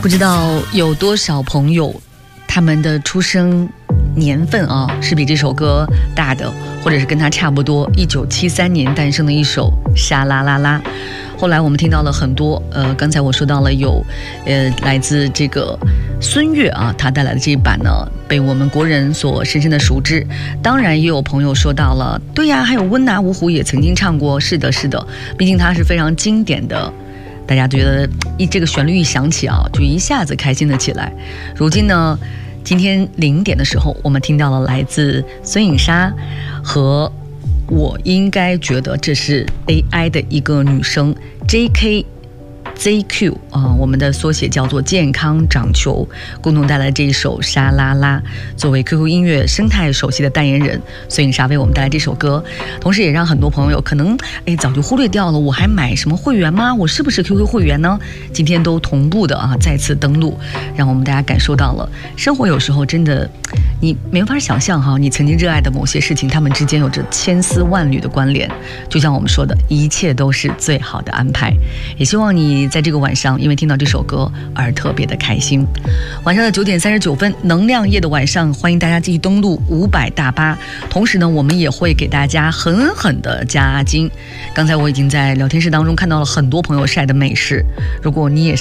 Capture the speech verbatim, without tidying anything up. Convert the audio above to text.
不知道有多少朋友他们的出生年份啊是比这首歌大的，或者是跟他差不多，一九七三年诞生的一首沙啦啦啦。后来我们听到了很多，呃，刚才我说到了有，呃，来自这个孙悦啊，他带来的这一版呢，被我们国人所深深的熟知。当然，也有朋友说到了，对呀，还有温拿五虎也曾经唱过，是的，是的，毕竟它是非常经典的。大家觉得一这个旋律一响起啊，就一下子开心了起来。如今呢，今天零点的时候，我们听到了来自孙颖莎和我应该觉得这是 A I 的一个女生 J K Z Q 啊、呃，我们的缩写叫做健康长球，共同带来这一首沙啦啦。作为 Q Q 音乐生态首席的代言人，孙颖莎为我们带来这首歌，同时也让很多朋友可能哎早就忽略掉了，我还买什么会员吗？我是不是 Q Q 会员呢？今天都同步的啊再次登录，让我们大家感受到了生活有时候真的你没法想象哈，你曾经热爱的某些事情，它们之间有着千丝万缕的关联。就像我们说的，一切都是最好的安排。也希望你在这个晚上因为听到这首歌而特别的开心。晚上的九点三十九分，能量夜的晚上，欢迎大家继续登录五百大巴。同时呢，我们也会给大家狠狠的加金。刚才我已经在聊天室当中看到了很多朋友晒的美食，如果你也是